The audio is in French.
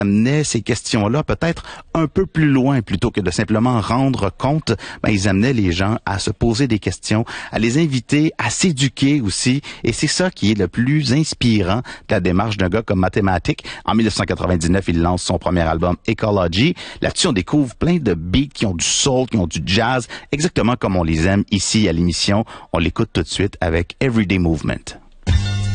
amenaient ces questions-là peut-être un peu plus loin plutôt que de simplement rendre compte. Ils amenaient les gens à se poser des questions, à les inviter à s'éduquer aussi. Et c'est ça qui est le plus inspirant de la démarche d'un gars comme Mathematic. En 1999, il lance son premier album Ecology. Là-dessus, on découvre plein de beats qui ont du soul, qui ont du jazz, exactement comme on les aime ici à l'émission. On l'écoute tout de suite avec Everyday Movement.